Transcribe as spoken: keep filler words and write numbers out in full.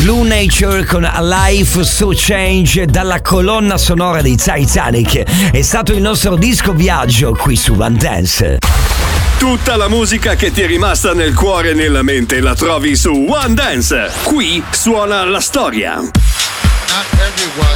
Blue Nature con A Life So Change dalla colonna sonora dei Titanic. È stato il nostro disco viaggio qui su One Dance. Tutta la musica che ti è rimasta nel cuore e nella mente la trovi su One Dance. Qui suona la storia. Not everyone